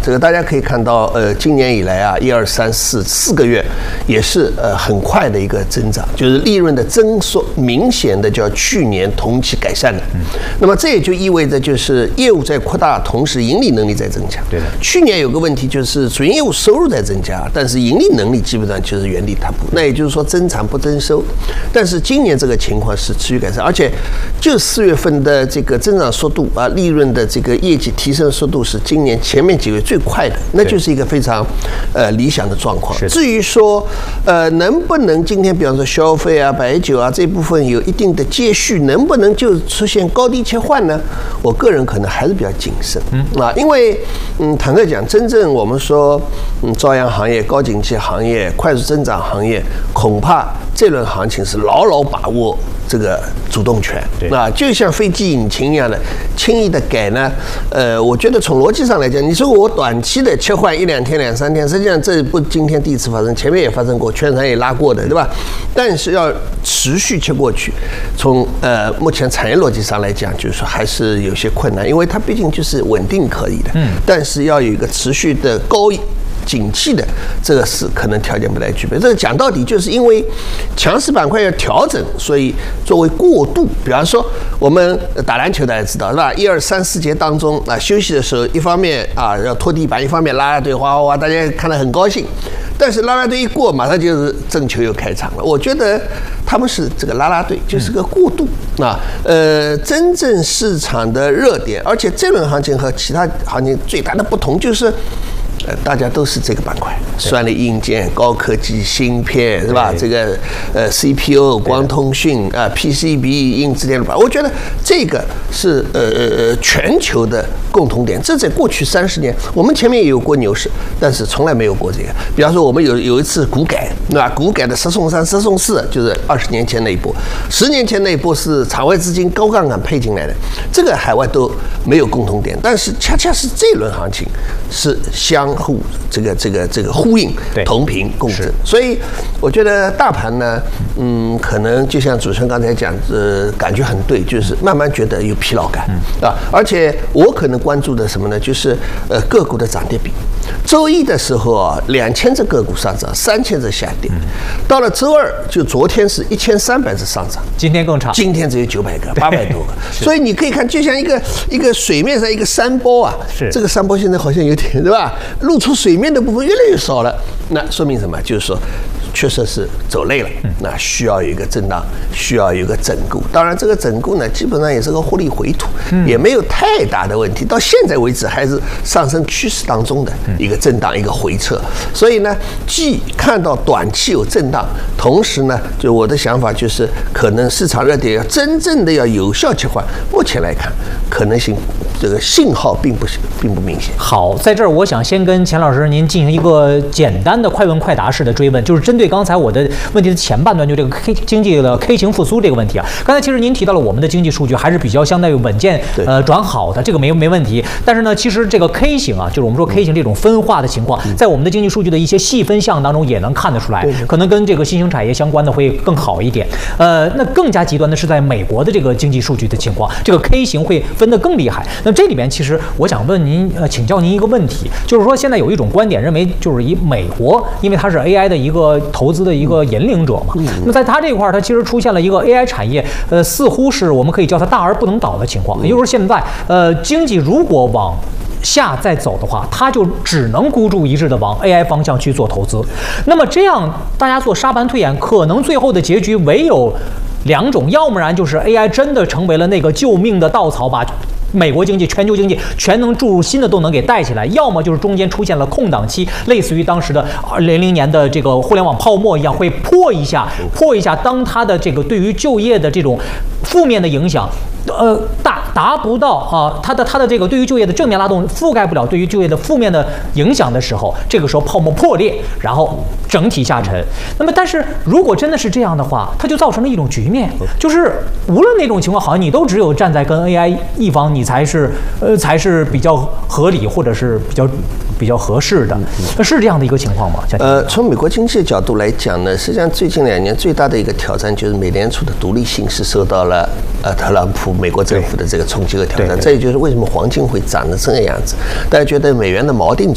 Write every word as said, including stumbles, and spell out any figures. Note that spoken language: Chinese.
这个大家可以看到，呃，今年以来啊，一二三四四个月也是呃很快的一个增长，就是利润的增速明显的较去年同期改善了。嗯，那么这也就意味着就是业务在扩大，同时盈利能力在增强。 对的， 去年有个问题就是主营业务收入在增加，但是盈利能力基本上就是原地踏步。那也就是说增产不增收，但是今年这个情况是持续改善，而且就四月份的这个增长速度啊，利润的这个业绩提升速度是今年前面几个月最快的，那就是一个非常呃理想的状况。至于说呃能不能今天比方说消费啊、白酒啊这部分有一定的接续，能不能就出现高低切换呢？我个人可能还是比较谨慎。嗯啊，因为嗯坦率讲，真正我们说嗯朝阳行业、高景气行业、快速增长行业，恐怕这轮行情是牢牢把握这个主动权。啊，就像飞机引擎一样的，轻易的改呢，呃，我觉得从逻辑上来讲，你说我短期的切换一两天、两三天，实际上这不今天第一次发生，前面也发生过，券商也拉过的，对吧？但是要持续切过去，从呃目前产业逻辑上来讲，就是说还是有些困难，因为它毕竟就是稳定可以的，嗯，但是要有一个持续的高景气的这个是可能条件不太具备。这个讲到底就是因为强势板块要调整，所以作为过渡，比方说我们打篮球大家知道是吧？一二三四节当中啊，休息的时候，一方面啊要拖地板，一方面啦啦队哗哗哗，大家看得很高兴。但是啦啦队一过，马上就是正球又开场了。我觉得他们是这个啦啦队，就是个过渡啊。呃，真正市场的热点，而且这轮行情和其他行情最大的不同就是。呃，大家都是这个板块，算力硬件、高科技、芯片，是吧？这个呃 C P U、光通讯啊、P C B、硬质电路板，我觉得这个是呃呃全球的共同点。这在过去三十年，我们前面也有过牛市，但是从来没有过这个。比方说，我们有有一次股改，对吧？股改的十送三、十送四，就是二十年前那一波，十年前那一波是场外资金高杠杆配进来的，这个海外都没有共同点，但是恰恰是这轮行情是相。相互这个这个这个呼应，同频共振，所以我觉得大盘呢，嗯，可能就像主持人刚才讲，呃，感觉很对，就是慢慢觉得有疲劳感，嗯、啊，而且我可能关注的什么呢？就是呃个股的涨跌比。周一的时候啊，两千只个股上涨，三千只下跌。嗯、到了周二，就昨天是一千三百只上涨， 今天更差， 今天只有九百个，八百多个。所以你可以看，就像一个一个水面上一个山坡啊，是这个山坡现在好像有点，对吧？露出水面的部分越来越少了，那说明什么？就是说，确实是走累了，那需要有一个震荡，需要有一个整固。当然，这个整固呢，基本上也是个获利回吐，也没有太大的问题。到现在为止，还是上升趋势当中的一个震荡，一个回撤。所以呢，既看到短期有震荡，同时呢，就我的想法就是，可能市场热点要真正的要有效切换。目前来看，可能性这个信号并不并不明显。 好，在这儿我想先跟钱老师您进行一个简单的快问快答式的追问，就是针对刚才我的问题的前半段，就这个 K 经济的 K 型复苏这个问题啊。刚才其实您提到了我们的经济数据还是比较相对稳健，呃转好的，这个没没问题。但是呢，其实这个 K 型啊，就是我们说 K 型这种分化的情况，在我们的经济数据的一些细分项当中也能看得出来，可能跟这个新兴产业相关的会更好一点。呃，那更加极端的是在美国的这个经济数据的情况，这个 K 型会分得更厉害。那这里面其实我想问您，呃，请教您一个问题，就是说现在有一种观点认为，就是以美国，因为它是 A I 的一个投资的一个引领者嘛，那么在它这一块，它其实出现了一个 A I 产业，呃，似乎是我们可以叫它大而不能倒的情况。也就是说，现在呃，经济如果往下再走的话，它就只能孤注一掷的往 A I 方向去做投资。那么这样大家做沙盘推演，可能最后的结局唯有两种，要不然就是 A I 真的成为了那个救命的稻草，把美国经济、全球经济全能注入新的动能给带起来，要么就是中间出现了空档期，类似于当时的二零零零年的这个互联网泡沫一样，会破一下，破一下。当它的这个对于就业的这种负面的影响，呃，达达不到啊，它的它的这个对于就业的正面拉动覆盖不了对于就业的负面的影响的时候，这个时候泡沫破裂，然后整体下沉。那么，但是如果真的是这样的话，它就造成了一种局面，就是无论哪种情况，好像你都只有站在跟 A I 一方，你才是呃才是比较合理或者是比较比较合适的，是这样的一个情况吗？ 呃，从美国经济的角度来讲呢，实际上最近两年最大的一个挑战就是美联储的独立性是受到了呃特朗普美国政府的这个冲击和挑战，这也就是为什么黄金会涨得这个样子。大家觉得美元的锚定